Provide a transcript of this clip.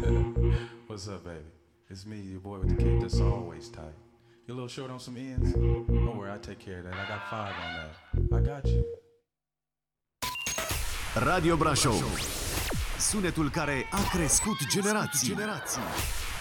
What's up, baby? It's me, your boy with the kick that's always tight. You a little short on some ends? Don't worry, I take care of that. I got 5 on that. I got you. Radio Brașov. Sunetul care a crescut generații.